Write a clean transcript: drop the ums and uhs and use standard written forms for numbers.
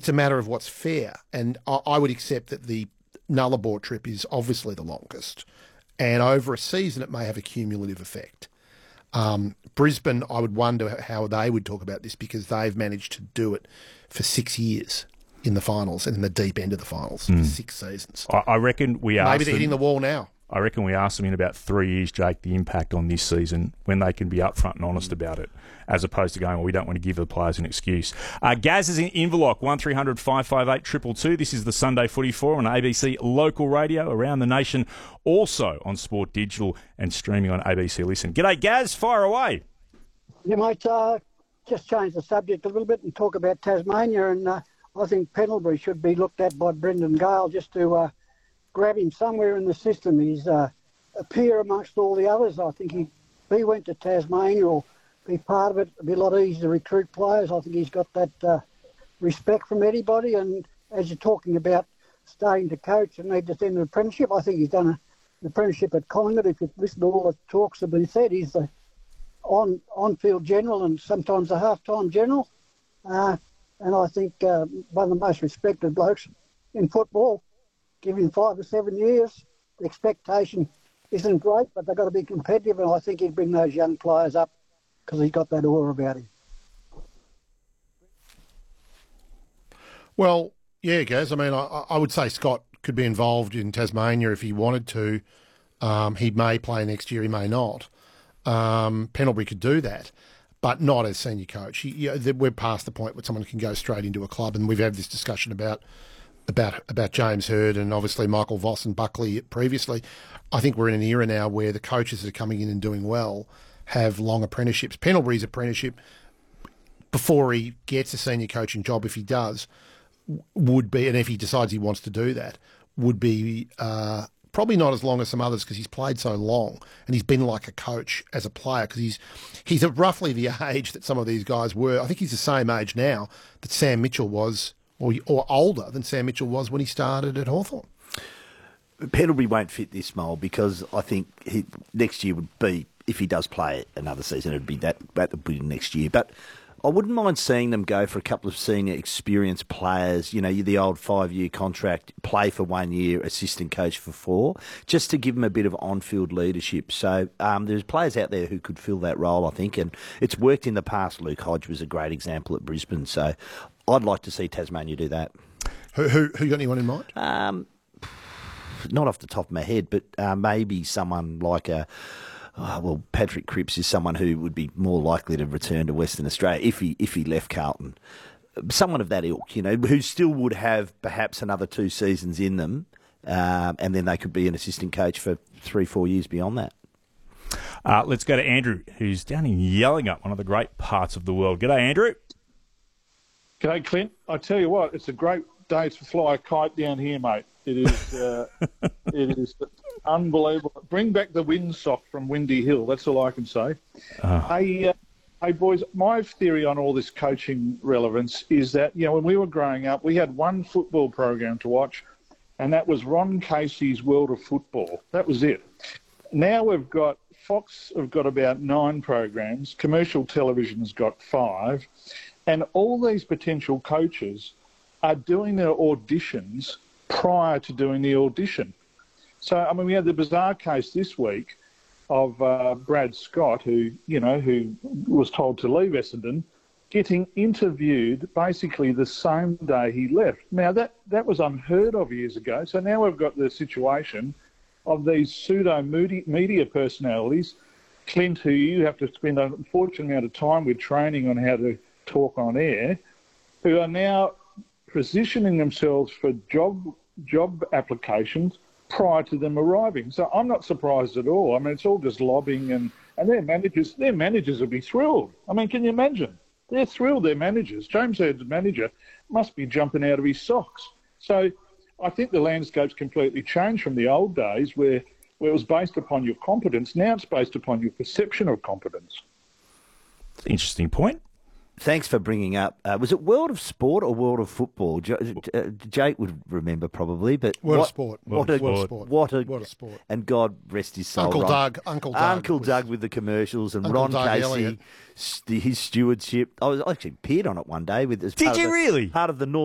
a matter of what's fair. And I would accept that the Nullarbor trip is obviously the longest. And over a season, it may have a cumulative effect. Brisbane, I would wonder how they would talk about this because they've managed to do it for 6 years in the finals and in the deep end of the finals for 6 seasons. I reckon we asked Maybe they're hitting the wall now. I reckon we asked them in about 3 years, Jake, the impact on this season when they can be upfront and honest about it, as opposed to going, well, we don't want to give the players an excuse. Gaz is in Inverloch, 1300 558 222. This is the Sunday Footy Forum on ABC Local Radio around the nation, also on Sport Digital and streaming on ABC Listen. G'day, Gaz. Fire away. Yeah, mate, just change the subject a little bit and talk about Tasmania, and I think Pendlebury should be looked at by Brendan Gale just to grab him somewhere in the system. He's a peer amongst all the others. I think he went to Tasmania or be part of it. It'd be a lot easier to recruit players. I think he's got that respect from anybody. And as you're talking about starting to coach and need to send an apprenticeship, I think he's done an apprenticeship at Collingwood. If you listen to all the talks that have been said, he's the on-field general and sometimes a half-time general. And I think one of the most respected blokes in football. Give him 5 or 7 years. The expectation isn't great, but they've got to be competitive, and I think he'd bring those young players up because he's got that aura about him. Well, yeah, Gaz. I mean, I would say Scott could be involved in Tasmania if he wanted to. He may play next year, he may not. Pendlebury could do that, but not as senior coach. We're past the point where someone can go straight into a club, and we've had this discussion about James Hird and obviously Michael Voss and Buckley previously. I think we're in an era now where the coaches that are coming in and doing well have long apprenticeships. Pendlebury's apprenticeship, before he gets a senior coaching job, if he does, would be, and if he decides he wants to do that, would be probably not as long as some others because he's played so long and he's been like a coach as a player because he's at roughly the age that some of these guys were. I think he's the same age now that Sam Mitchell was, or older than Sam Mitchell was when he started at Hawthorn. Pendlebury won't fit this mould because I think next year would be, if he does play another season, it'd be that would be next year. But I wouldn't mind seeing them go for a couple of senior experienced players, the old 5-year contract, play for 1 year, assistant coach for 4, just to give them a bit of on-field leadership. So there's players out there who could fill that role, I think, and it's worked in the past. Luke Hodge was a great example at Brisbane, so I'd like to see Tasmania do that. Who got anyone in mind? Not off the top of my head, but maybe someone like Patrick Cripps is someone who would be more likely to return to Western Australia if he left Carlton. Someone of that ilk, who still would have perhaps another 2 seasons in them, and then they could be an assistant coach for 3-4 years beyond that. Let's go to Andrew, who's down in Yellingup, one of the great parts of the world. G'day, Andrew. G'day, Clint. I tell you what, it's a great day to fly a kite down here, mate. It is it is unbelievable. Bring back the windsock from Windy Hill. That's all I can say. Hey, boys, my theory on all this coaching relevance is that, when we were growing up, we had one football program to watch, and that was Ron Casey's World of Football. That was it. Now Fox have got about 9 programs. Commercial television's got 5. And all these potential coaches are doing their auditions prior to doing the audition. So, we had the bizarre case this week of Brad Scott, who was told to leave Essendon, getting interviewed basically the same day he left. Now, that was unheard of years ago. So now we've got the situation of these pseudo-media personalities, Clint, who you have to spend an unfortunate amount of time with training on how to talk on air, who are now positioning themselves for job applications prior to them arriving. So I'm not surprised at all. It's all just lobbying, and their managers will be thrilled. Can you imagine? They're thrilled, their managers. James Hird's manager must be jumping out of his socks. So I think the landscape's completely changed from the old days where it was based upon your competence. Now it's based upon your perception of competence. Interesting point. Thanks for bringing up. Was it World of Sport or World of Football? Jake would remember probably, but World of Sport. What a sport! And God rest his soul. Uncle Doug with the commercials, and Ron Casey, his stewardship. I actually appeared on it one day with. Did you really? Part of the North.